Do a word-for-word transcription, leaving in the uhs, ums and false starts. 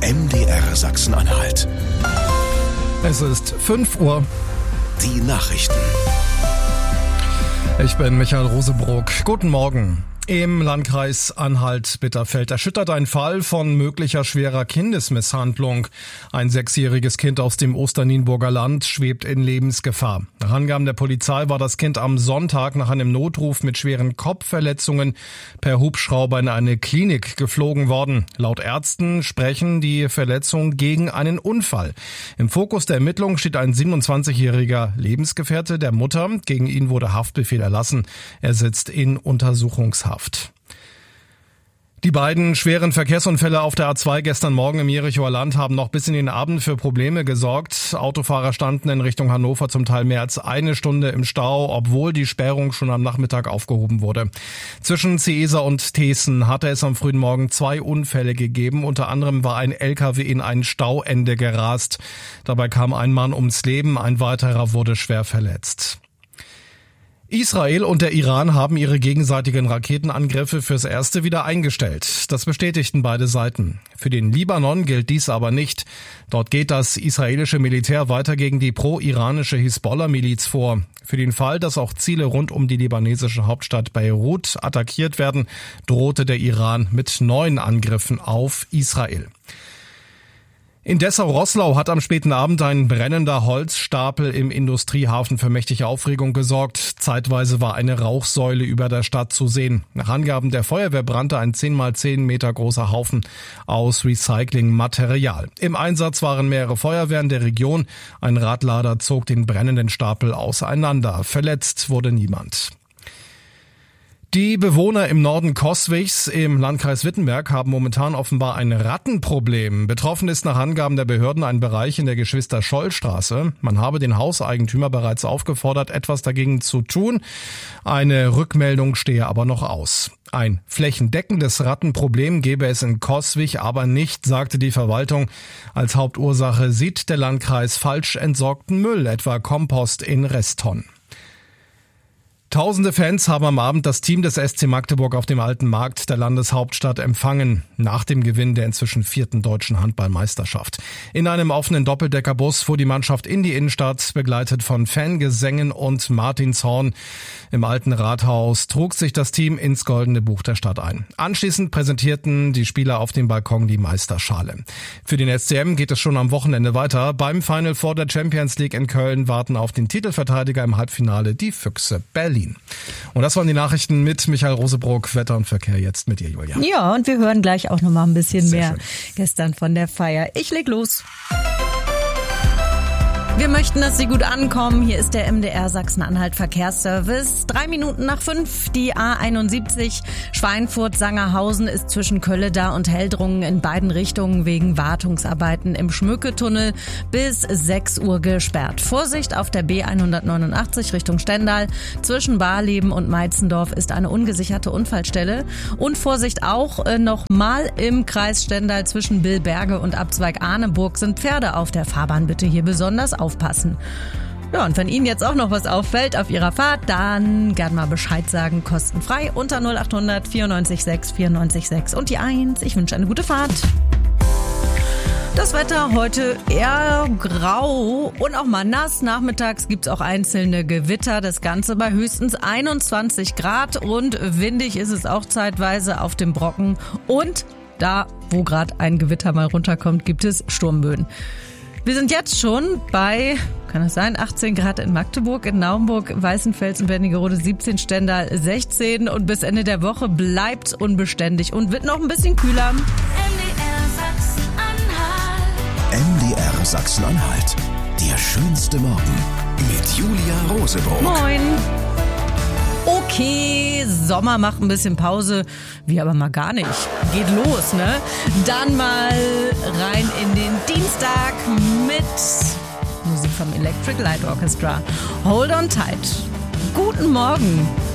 M D R Sachsen-Anhalt. Es ist fünf Uhr. Die Nachrichten. Ich bin Michael Rosebrock. Guten Morgen. Im Landkreis Anhalt-Bitterfeld erschüttert ein Fall von möglicher schwerer Kindesmisshandlung. Ein sechsjähriges Kind aus dem Osternienburger Land schwebt in Lebensgefahr. Nach Angaben der Polizei war das Kind am Sonntag nach einem Notruf mit schweren Kopfverletzungen per Hubschrauber in eine Klinik geflogen worden. Laut Ärzten sprechen die Verletzungen gegen einen Unfall. Im Fokus der Ermittlungen steht ein siebenundzwanzigjähriger Lebensgefährte der Mutter. Gegen ihn wurde Haftbefehl erlassen. Er sitzt in Untersuchungshaft. Die beiden schweren Verkehrsunfälle auf der A zwei gestern Morgen im Jerichoer Land haben noch bis in den Abend für Probleme gesorgt. Autofahrer standen in Richtung Hannover zum Teil mehr als eine Stunde im Stau, obwohl die Sperrung schon am Nachmittag aufgehoben wurde. Zwischen Ciesa und Thesen hatte es am frühen Morgen zwei Unfälle gegeben. Unter anderem war ein L K W in ein Stauende gerast. Dabei kam ein Mann ums Leben, ein weiterer wurde schwer verletzt. Israel und der Iran haben ihre gegenseitigen Raketenangriffe fürs Erste wieder eingestellt. Das bestätigten beide Seiten. Für den Libanon gilt dies aber nicht. Dort geht das israelische Militär weiter gegen die pro-iranische Hisbollah-Miliz vor. Für den Fall, dass auch Ziele rund um die libanesische Hauptstadt Beirut attackiert werden, drohte der Iran mit neuen Angriffen auf Israel. In Dessau-Roßlau hat am späten Abend ein brennender Holzstapel im Industriehafen für mächtige Aufregung gesorgt. Zeitweise war eine Rauchsäule über der Stadt zu sehen. Nach Angaben der Feuerwehr brannte ein zehn mal zehn Meter großer Haufen aus Recyclingmaterial. Im Einsatz waren mehrere Feuerwehren der Region. Ein Radlader zog den brennenden Stapel auseinander. Verletzt wurde niemand. Die Bewohner im Norden Coswigs im Landkreis Wittenberg haben momentan offenbar ein Rattenproblem. Betroffen ist nach Angaben der Behörden ein Bereich in der Geschwister-Scholl-Straße. Man habe den Hauseigentümer bereits aufgefordert, etwas dagegen zu tun. Eine Rückmeldung stehe aber noch aus. Ein flächendeckendes Rattenproblem gebe es in Coswig aber nicht, sagte die Verwaltung. Als Hauptursache sieht der Landkreis falsch entsorgten Müll, etwa Kompost in Resttonnen. Tausende Fans haben am Abend das Team des S C Magdeburg auf dem Alten Markt der Landeshauptstadt empfangen, nach dem Gewinn der inzwischen vierten deutschen Handballmeisterschaft. In einem offenen Doppeldeckerbus fuhr die Mannschaft in die Innenstadt, begleitet von Fangesängen und Martinshorn. Im Alten Rathaus trug sich das Team ins Goldene Buch der Stadt ein. Anschließend präsentierten die Spieler auf dem Balkon die Meisterschale. Für den S C M geht es schon am Wochenende weiter. Beim Final Four der Champions League in Köln warten auf den Titelverteidiger im Halbfinale die Füchse Berlin. Und das waren die Nachrichten mit Michael Rosebrock. Wetter und Verkehr jetzt mit dir, Julia. Ja, und wir hören gleich auch noch mal ein bisschen Sehr mehr schön. Gestern von der Feier. Ich leg los. Wir möchten, dass Sie gut ankommen. Hier ist der M D R Sachsen-Anhalt Verkehrsservice. Drei Minuten nach fünf, die A einundsiebzig Schweinfurt-Sangerhausen ist zwischen Kölleda und Heldrungen in beiden Richtungen wegen Wartungsarbeiten im Schmücketunnel bis sechs Uhr gesperrt. Vorsicht auf der B hundertneunundachtzig Richtung Stendal. Zwischen Barleben und Meitzendorf ist eine ungesicherte Unfallstelle. Und Vorsicht auch äh, noch mal im Kreis Stendal zwischen Billberge und Abzweig Arneburg sind Pferde auf der Fahrbahn. Bitte hier besonders aufpassen. Aufpassen. Ja, und wenn Ihnen jetzt auch noch was auffällt auf Ihrer Fahrt, dann gern mal Bescheid sagen, kostenfrei unter null acht hundert vierundneunzig sechs vierundneunzig sechs und die eins. Ich wünsche eine gute Fahrt. Das Wetter heute eher grau und auch mal nass. Nachmittags gibt's auch einzelne Gewitter. Das Ganze bei höchstens einundzwanzig Grad und windig ist es auch zeitweise auf dem Brocken. Und da, wo gerade ein Gewitter mal runterkommt, gibt es Sturmböen. Wir sind jetzt schon bei, kann es sein, achtzehn Grad in Magdeburg, in Naumburg, Weißenfels und Wernigerode siebzehn, Stendal sechzehn und bis Ende der Woche bleibt's unbeständig und wird noch ein bisschen kühler. M D R Sachsen-Anhalt. Der schönste Morgen mit Julia Rosebrock. Moin. Okay, Sommer macht ein bisschen Pause, wie aber mal gar nicht. Geht los, ne? Dann mal rein in den Dienstag mit Musik vom Electric Light Orchestra. Hold on tight. Guten Morgen.